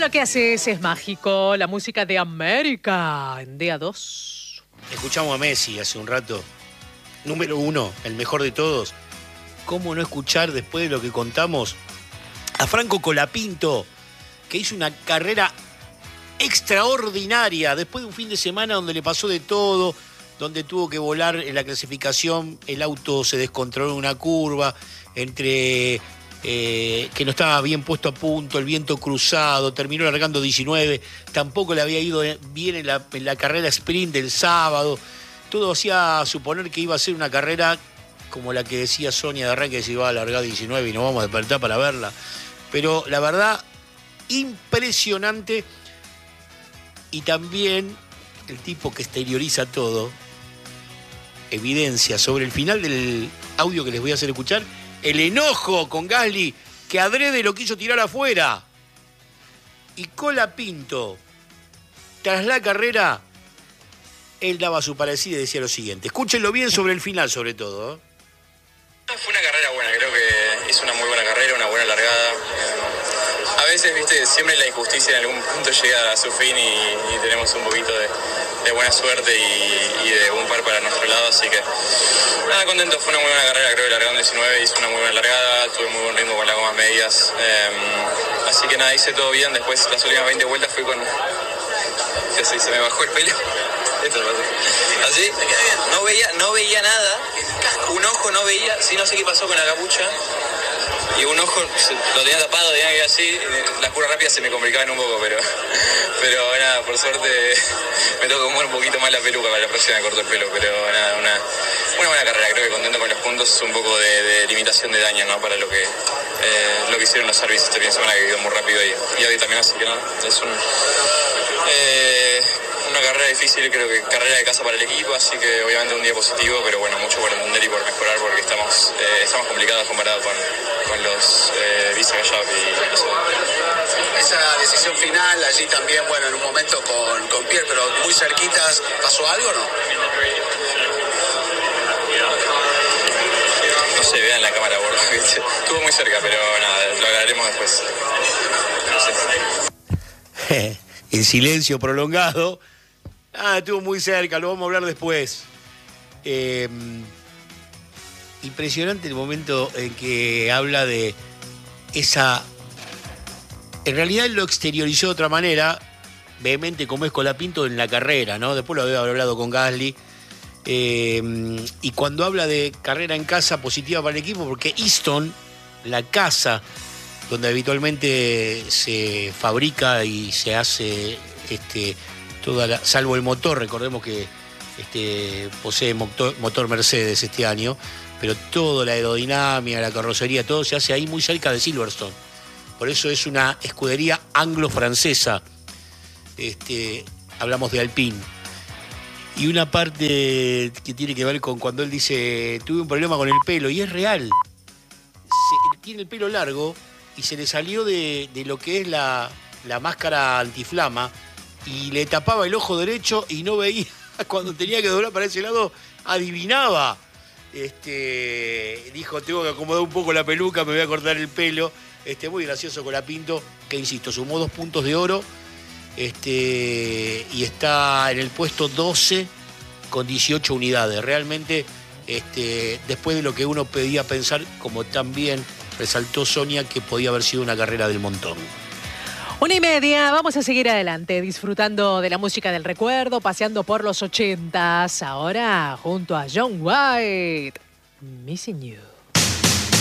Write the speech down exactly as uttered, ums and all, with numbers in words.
Bueno, ¿qué haces? Es mágico. La música de América en D A dos. Escuchamos a Messi hace un rato. Número uno, el mejor de todos. ¿Cómo no escuchar, después de lo que contamos, a Franco Colapinto, que hizo una carrera extraordinaria después de un fin de semana donde le pasó de todo, donde tuvo que volar en la clasificación, el auto se descontroló en una curva, entre eh, que no estaba bien puesto a punto, el viento cruzado, terminó largando diecinueve, tampoco le había ido bien en la, en la carrera sprint del sábado. Todo hacía suponer que iba a ser una carrera como la que decía Sonia de arranque, que se iba a alargar diecinueve y nos vamos a despertar para verla. Pero la verdad, impresionante. Y también el tipo que exterioriza todo, evidencia sobre el final del audio que les voy a hacer escuchar, el enojo con Gasly, que adrede lo quiso tirar afuera. Y Colapinto, tras la carrera, él daba su parecida y decía lo siguiente. Escúchenlo bien sobre el final, sobre todo, ¿eh? Fue una carrera buena, creo que hizo una muy buena carrera, una buena largada. A veces, viste, siempre la injusticia en algún punto llega a su fin y, y tenemos un poquito de, de buena suerte y, y de un par para nuestro lado, así que nada, contento, fue una muy buena carrera, creo que largando diecinueve, hizo una muy buena largada, tuve muy buen ritmo con las gomas medias, eh, así que nada, hice todo bien, después las últimas veinte vueltas fui con... ¿Qué se dice? Me bajó el pelo. Esto pasó. Así, no veía, no veía nada, un ojo no veía, sí, no sé qué pasó con la capucha. Y un ojo lo tenía tapado, tenía que ir así, las curvas rápidas se me complicaban un poco, pero pero nada, por suerte me tengo que mover un poquito más la peluca, para la próxima me corto el pelo, pero nada, una, una buena carrera, creo que contento con los puntos, un poco de, de limitación de daño, ¿no? Para lo que eh, lo que hicieron los servicios este fin de semana, que quedó muy rápido y, y hoy también, así que nada, es un... Eh, una carrera difícil, creo que carrera de casa para el equipo, así que obviamente un día positivo, pero bueno, mucho por entender y por mejorar porque estamos eh, estamos complicados comparados con, con los eh, Visa Gallop y eso. Esa decisión final, allí también, bueno, en un momento con, con Pierre, pero muy cerquitas, ¿pasó algo o no? No se vea en la cámara, bordo, ¿viste? Estuvo muy cerca, pero nada, lo hablaremos después. No sé. En silencio prolongado. Ah, estuvo muy cerca, lo vamos a hablar después. Eh, impresionante el momento en que habla de esa... En realidad él lo exteriorizó de otra manera, vehemente como es Colapinto en la carrera, ¿no? Después lo había hablado con Gasly. Eh, y cuando habla de carrera en casa positiva para el equipo, porque Easton, la casa donde habitualmente se fabrica y se hace este, toda la, salvo el motor, recordemos que este, posee motor, motor Mercedes este año, pero toda la aerodinámica, la carrocería, todo se hace ahí muy cerca de Silverstone. Por eso es una escudería anglo-francesa. Este, hablamos de Alpine. Y una parte que tiene que ver con cuando él dice, tuve un problema con el pelo, y es real. Se, tiene el pelo largo y se le salió de, de lo que es la, la máscara antiflama y le tapaba el ojo derecho y no veía. Cuando tenía que doblar para ese lado, adivinaba. Este, dijo, tengo que acomodar un poco la peluca, me voy a cortar el pelo. Este, muy gracioso Colapinto, que insisto, sumó dos puntos de oro este, y está en el puesto doce con dieciocho unidades. Realmente, este, después de lo que uno pedía pensar, como también resaltó Sonia, que podía haber sido una carrera del montón. Una y media, vamos a seguir adelante, disfrutando de la música del recuerdo, paseando por los ochentas, ahora junto a John White, Missing You.